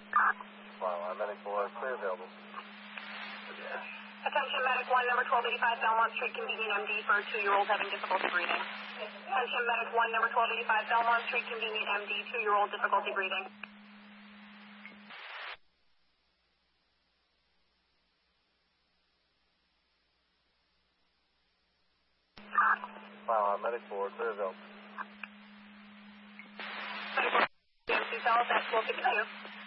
Wow, medic 4, clear available. Attention medic 1, number 1285 Belmont Street, convenient MD for a 2-year-old having difficulty breathing. Attention medic 1, number 1285 Belmont Street, convenient MD, 2-year-old difficulty breathing. Wow, medic 4, clear available. Medic 4, CMC cells at 1252.